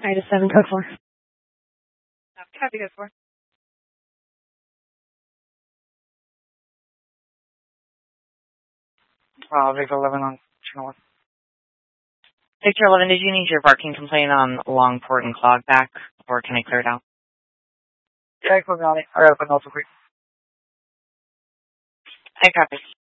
Item 7, code 4. Copy, code 4. Victor 11 on channel 1. Victor 11, did you need your parking complaint on Longport and Clog back, or can I clear it out? Yeah, I put me on it. I gotta put notes real quick. I copy.